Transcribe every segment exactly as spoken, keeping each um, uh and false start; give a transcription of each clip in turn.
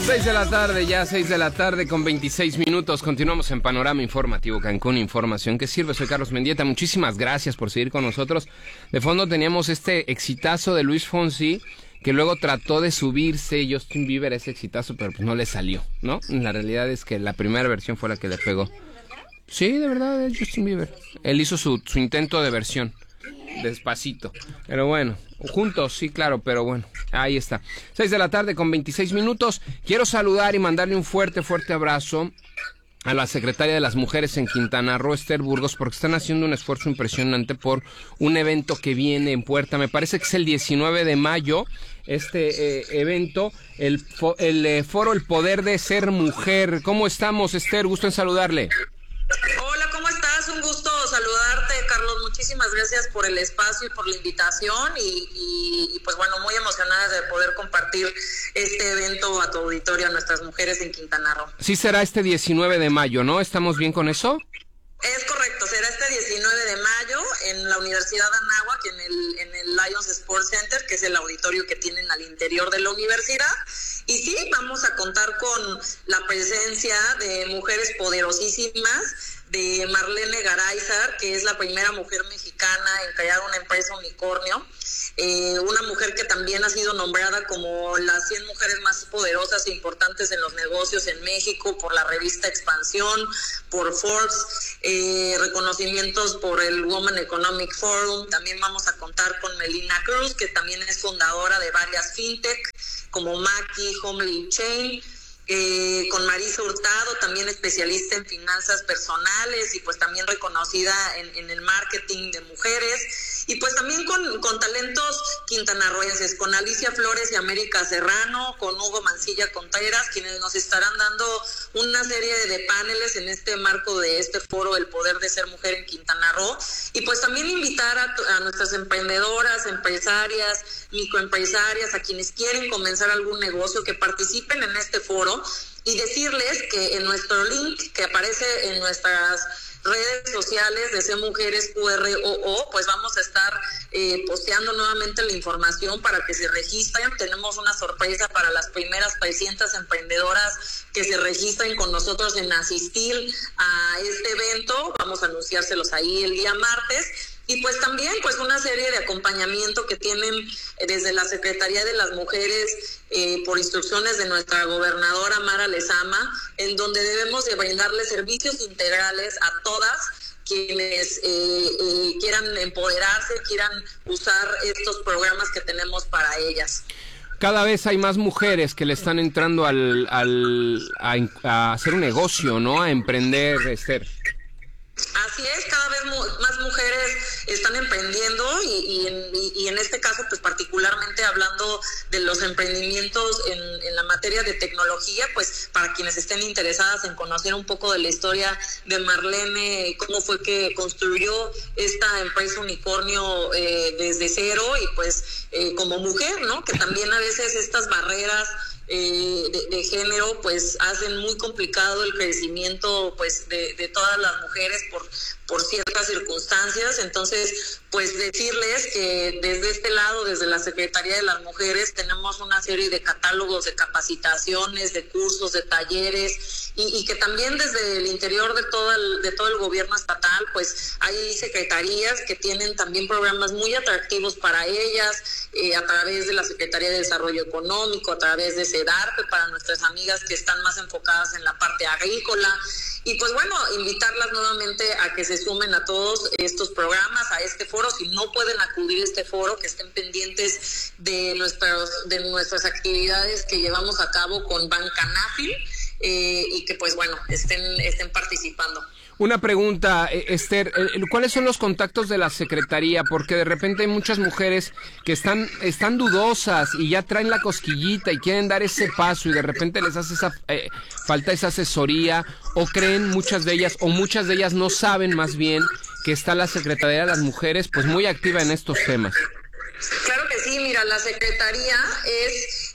seis de la tarde, ya seis de la tarde con veintiséis minutos. Continuamos en Panorama Informativo Cancún, información que sirve. Soy Carlos Mendieta, muchísimas gracias por seguir con nosotros. De fondo teníamos este exitazo de Luis Fonsi, que luego trató de subirse Justin Bieber a ese exitazo, pero pues no le salió, ¿no? La realidad es que la primera versión fue la que le pegó. Sí, de verdad, es Justin Bieber. Él hizo su, su intento de versión, despacito. Pero bueno, juntos, sí, claro, pero bueno, ahí está. seis de la tarde con veintiséis minutos. Quiero saludar y mandarle un fuerte, fuerte abrazo a la secretaria de las Mujeres en Quintana Roo, Esther Burgos, porque están haciendo un esfuerzo impresionante por un evento que viene en puerta. Me parece que es el diecinueve de mayo, este eh, evento, el, fo el eh, foro El Poder de Ser Mujer. ¿Cómo estamos, Esther? Gusto en saludarle. Hola, ¿cómo estás? Un gusto saludarte, Carlos. Muchísimas gracias por el espacio y por la invitación y, y, y pues bueno, muy emocionada de poder compartir este evento a tu auditorio, a nuestras mujeres en Quintana Roo. Sí será este diecinueve de mayo, ¿no? ¿Estamos bien con eso? Es correcto, será este diecinueve de mayo en la Universidad de Anáhuac, en el, en el Lions Sports Center, que es el auditorio que tienen al interior de la universidad. Y sí, vamos a contar con la presencia de mujeres poderosísimas, de Marlene Garayzar, que es la primera mujer mexicana en crear una empresa unicornio, eh, una mujer que también ha sido nombrada como las cien mujeres más poderosas e importantes en los negocios en México por la revista Expansión, por Forbes, eh, reconocimientos por el Women Economic Forum. También vamos a contar con Melina Cruz, que también es fundadora de varias fintech, como Maki, Homely Chain, Eh, con Marisa Hurtado, también especialista en finanzas personales y pues también reconocida en, en el marketing de mujeres, y pues también con, con talentos quintanarroenses, con Alicia Flores y América Serrano, con Hugo Mancilla Contreras, quienes nos estarán dando una serie de paneles en este marco de este foro El Poder de Ser Mujer en Quintana Roo, y pues también invitar a, a nuestras emprendedoras, empresarias, microempresarias, a quienes quieren comenzar algún negocio, que participen en este foro, y decirles que en nuestro link que aparece en nuestras redes sociales de C Mujeres Q R O O, pues vamos a estar eh, posteando nuevamente la información para que se registren. Tenemos una sorpresa para las primeras trescientas emprendedoras que se registren con nosotros en asistir a este evento. Vamos a anunciárselos ahí el día martes. Y pues también pues una serie de acompañamiento que tienen desde la Secretaría de las Mujeres eh, por instrucciones de nuestra gobernadora Mara Lezama, en donde debemos de brindarle servicios integrales a todas quienes eh, eh, quieran empoderarse, quieran usar estos programas que tenemos para ellas. Cada vez hay más mujeres que le están entrando al, al a, a hacer un negocio, ¿no? A emprender, Esther. Así es, cada vez mu- más mujeres están emprendiendo y, y, en, y, y en este caso pues particularmente hablando de los emprendimientos en, en la materia de tecnología, pues para quienes estén interesadas en conocer un poco de la historia de Marlene, cómo fue que construyó esta empresa unicornio eh, desde cero, y pues eh, como mujer, ¿no? Que también a veces estas barreras Eh, de, de género pues hacen muy complicado el crecimiento pues de, de todas las mujeres por, por ciertas circunstancias. Entonces pues decirles que desde este lado, desde la Secretaría de las Mujeres, tenemos una serie de catálogos de capacitaciones, de cursos, de talleres, y, y que también desde el interior de todo el, de todo el gobierno estatal pues hay secretarías que tienen también programas muy atractivos para ellas, eh, a través de la Secretaría de Desarrollo Económico, a través de SEDARPE, para nuestras amigas que están más enfocadas en la parte agrícola. Y pues bueno, invitarlas nuevamente a que se sumen a todos estos programas, a este foro. Si no pueden acudir a este foro, que estén pendientes de nuestros, de nuestras actividades que llevamos a cabo con Bancanafil, eh, y que pues bueno, estén, estén participando. Una pregunta, Esther, ¿cuáles son los contactos de la Secretaría? Porque de repente hay muchas mujeres que están, están dudosas y ya traen la cosquillita y quieren dar ese paso, y de repente les hace esa eh, falta esa asesoría, o creen muchas de ellas, o muchas de ellas no saben más bien que está la Secretaría de las Mujeres pues muy activa en estos temas. Claro que sí, mira, la Secretaría es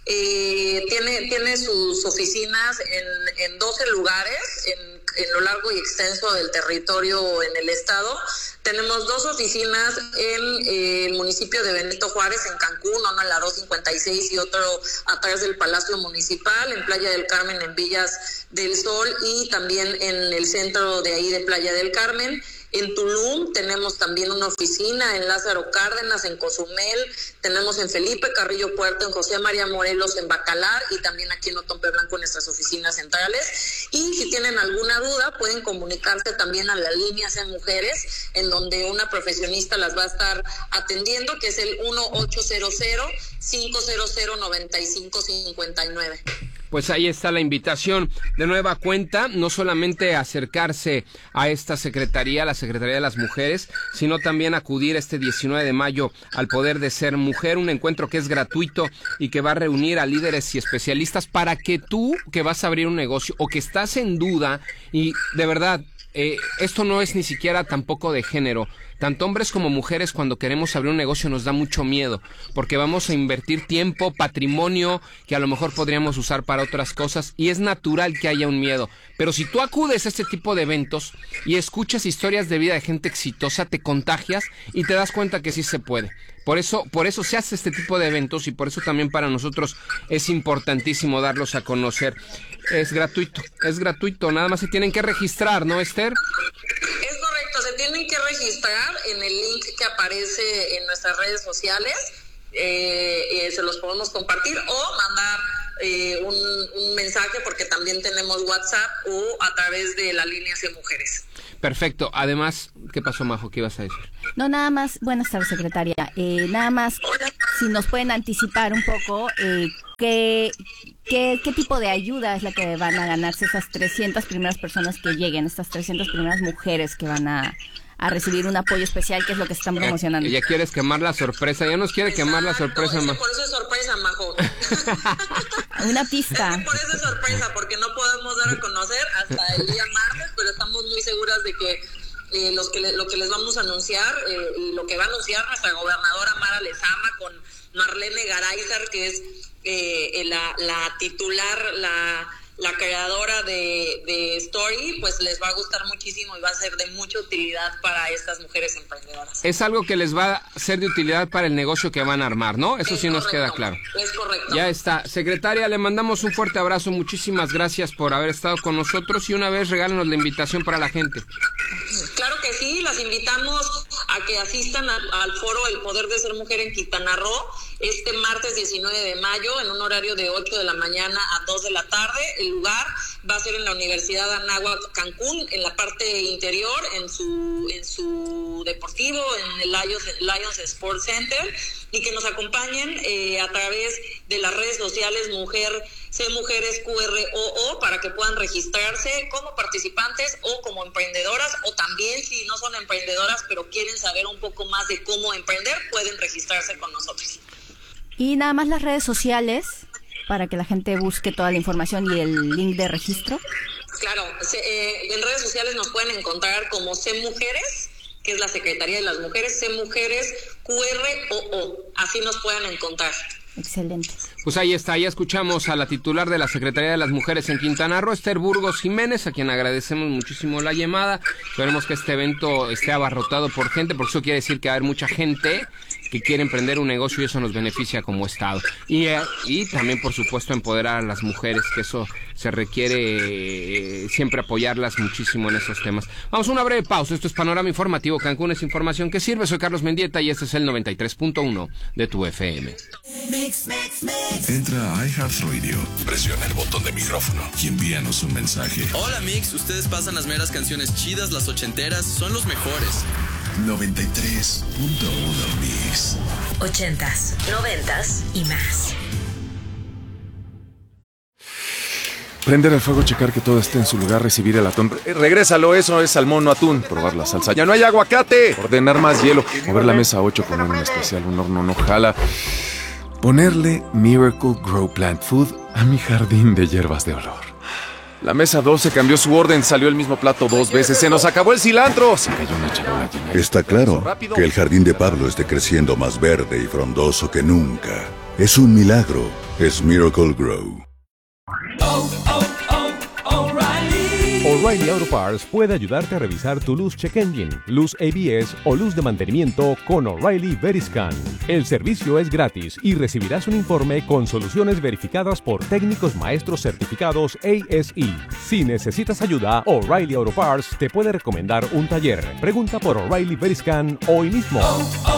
Eh, tiene, tiene sus oficinas en, en doce lugares, en, en lo largo y extenso del territorio en el estado. Tenemos dos oficinas en eh, el municipio de Benito Juárez, en Cancún, una en la dos cincuenta y seis y otro atrás del Palacio Municipal, en Playa del Carmen, en Villas del Sol, y también en el centro de ahí de Playa del Carmen. En Tulum tenemos también una oficina, en Lázaro Cárdenas, en Cozumel, tenemos en Felipe Carrillo Puerto, en José María Morelos, en Bacalar, y también aquí en Otompe Blanco, en nuestras oficinas centrales. Y si tienen alguna duda, pueden comunicarse también a la línea C Mujeres, en donde una profesionista las va a estar atendiendo, que es el uno ocho cero cero, cinco cero cero, nueve cinco cinco nueve. Pues ahí está la invitación de nueva cuenta, no solamente acercarse a esta secretaría, la Secretaría de las Mujeres, sino también acudir este diecinueve de mayo al Poder de Ser Mujer, un encuentro que es gratuito y que va a reunir a líderes y especialistas para que tú, que vas a abrir un negocio o que estás en duda, y de verdad, eh, esto no es ni siquiera tampoco de género. Tanto hombres como mujeres, cuando queremos abrir un negocio nos da mucho miedo, porque vamos a invertir tiempo, patrimonio, que a lo mejor podríamos usar para otras cosas, y es natural que haya un miedo. Pero si tú acudes a este tipo de eventos y escuchas historias de vida de gente exitosa, te contagias y te das cuenta que sí se puede. Por eso, por eso se hace este tipo de eventos, y por eso también para nosotros es importantísimo darlos a conocer. Es gratuito, es gratuito, nada más se tienen que registrar, ¿no, Esther? Es correcto, se tienen que registrar en el link que aparece en nuestras redes sociales, eh, eh, se los podemos compartir o mandar eh, un, un mensaje, porque también tenemos WhatsApp, o a través de la línea C Mujeres. Perfecto. Además, ¿qué pasó, Majo? ¿Qué ibas a decir? No, nada más, buenas tardes, secretaria. Eh, nada más, si nos pueden anticipar un poco, eh, ¿qué, qué, ¿qué tipo de ayuda es la que van a ganarse esas trescientas primeras personas que lleguen, estas trescientas primeras mujeres que van a, a recibir un apoyo especial, que es lo que se están promocionando? Ya, ya quieres quemar la sorpresa, ya nos quiere Exacto, quemar la sorpresa, Majo. Por eso es sorpresa, Majo. Una pista. Es que por eso es sorpresa, porque no podemos dar a conocer hasta el día martes, pero estamos muy seguras de que eh, los que le, lo que les vamos a anunciar, eh, y lo que va a anunciar nuestra gobernadora Mara Lezama con Marlene Garayzar, que es eh, la, la titular, la... la creadora de, de Story, pues les va a gustar muchísimo y va a ser de mucha utilidad para estas mujeres emprendedoras. Es algo que les va a ser de utilidad para el negocio que van a armar, ¿no? Eso es sí correcto, nos queda claro. Es correcto. Ya está. Secretaria, le mandamos un fuerte abrazo, muchísimas gracias por haber estado con nosotros, y una vez regálenos la invitación para la gente. Claro que sí, las invitamos a que asistan a, al foro El Poder de Ser Mujer en Quintana Roo, este martes diecinueve de mayo, en un horario de ocho de la mañana a dos de la tarde. El lugar va a ser en la Universidad de Anáhuac, Cancún, en la parte interior, en su en su deportivo, en el Lions, Lions Sports Center, y que nos acompañen eh, a través de las redes sociales Mujer C Mujeres Q R O O, para que puedan registrarse como participantes o como emprendedoras, o también si no son emprendedoras pero quieren saber un poco más de cómo emprender, pueden registrarse con nosotros. Y nada más las redes sociales, para que la gente busque toda la información y el link de registro. Claro, se, eh, en redes sociales nos pueden encontrar como C Mujeres, que es la Secretaría de las Mujeres, C Mujeres Q R O O, así nos pueden encontrar. Excelente. Pues ahí está, ya escuchamos a la titular de la Secretaría de las Mujeres en Quintana Roo, Esther Burgos Jiménez, a quien agradecemos muchísimo la llamada. Esperemos que este evento esté abarrotado por gente, porque eso quiere decir que va a haber mucha gente que quiere emprender un negocio, y eso nos beneficia como Estado. Y, eh, y también, por supuesto, empoderar a las mujeres, que eso se requiere, eh, siempre apoyarlas muchísimo en esos temas. Vamos a una breve pausa. Esto es Panorama Informativo. Cancún es información que sirve. Soy Carlos Mendieta y este es el noventa y tres punto uno de tu F M. Mix, mix, mix. Entra a iHeartRadio, presiona el botón de micrófono y envíanos un mensaje. Hola Mix, ustedes pasan las meras canciones chidas, las ochenteras, son los mejores. noventa y tres punto uno Mix. Ochentas, noventas y más. Prender el fuego, checar que todo esté en su lugar, recibir el atún. Eh, regrésalo, eso es salmón, no atún. Probar la salsa. ¡Ya no hay aguacate! Ordenar más hielo. Mover la mesa ocho, poner un especial, un horno no jala. Ponerle Miracle Grow Plant Food a mi jardín de hierbas de olor. La mesa doce cambió su orden, salió el mismo plato dos veces. ¡Se nos acabó el cilantro! Se cayó una charola llena. Está claro que el jardín de Pablo esté creciendo más verde y frondoso que nunca. es un milagro. Es Miracle Grow. Oh, oh, oh, O'Reilly. O'Reilly Auto Parts puede ayudarte a revisar tu luz check engine, luz A B S o luz de mantenimiento con O'Reilly Veriscan. El servicio es gratis y recibirás un informe con soluciones verificadas por técnicos maestros certificados A S E. Si necesitas ayuda, O'Reilly Auto Parts te puede recomendar un taller. Pregunta por O'Reilly Veriscan hoy mismo. Oh, oh.